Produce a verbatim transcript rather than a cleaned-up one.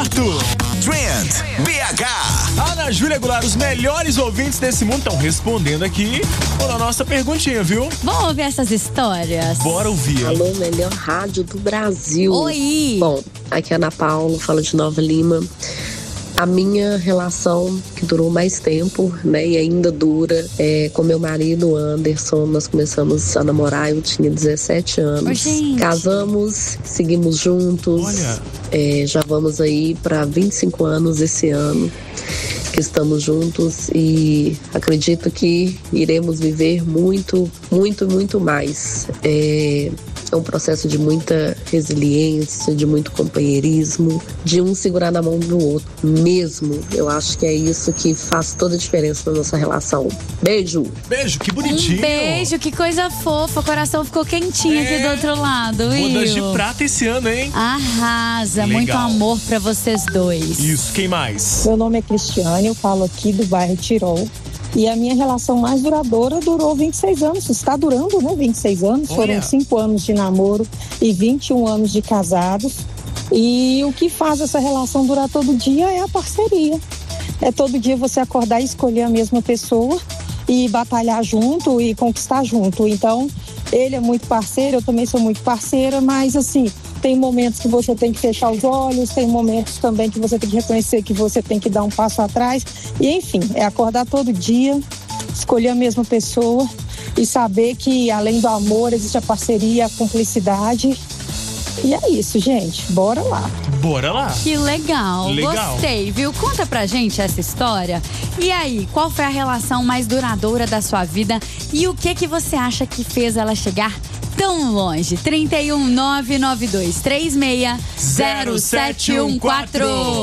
Arthur. Trend B H. Ana Júlia Goulart, os melhores ouvintes desse mundo estão respondendo aqui a nossa perguntinha, viu? Vamos ouvir essas histórias? Bora ouvir. Alô, melhor rádio do Brasil. Oi! Bom, aqui é a Ana Paula, fala de Nova Lima. A minha relação, que durou mais tempo, né, e ainda dura, é com meu marido, Anderson. Nós começamos a namorar, eu tinha dezessete anos. Oi, casamos, seguimos juntos. Olha. É, já vamos aí para vinte e cinco anos esse ano que estamos juntos e acredito que iremos viver muito, muito, muito mais. É, é um processo de muita resiliência, de muito companheirismo, de um segurar na mão do outro mesmo. Eu acho que é isso que faz toda a diferença na nossa relação. Beijo! Beijo, que bonitinho. Um beijo, que coisa fofa. O coração ficou quentinho É. aqui do outro lado, viu? Bodas de prata esse ano, hein? Arrasa, Legal. muito amor pra vocês dois. Isso, quem mais? Meu nome é Cristiane, eu falo aqui do bairro Tirol. E a minha relação mais duradoura durou vinte e seis anos. Está durando, né? vinte e seis anos. Olha. Foram cinco anos de namoro e vinte e um anos de casados. E o que faz essa relação durar todo dia é a parceria. É todo dia você acordar e escolher a mesma pessoa e batalhar junto e conquistar junto. Então, ele é muito parceiro, eu também sou muito parceira, mas assim, tem momentos que você tem que fechar os olhos, tem momentos também que você tem que reconhecer que você tem que dar um passo atrás. E enfim, é acordar todo dia, escolher a mesma pessoa e saber que além do amor existe a parceria, a cumplicidade. E é isso, gente. Bora lá. Bora lá. Que legal. Legal. Gostei, viu? Conta pra gente essa história. E aí, qual foi a relação mais duradoura da sua vida e o que que você acha que fez ela chegar tão longe? trinta e um, nove nove dois três seis, zero sete um quatro.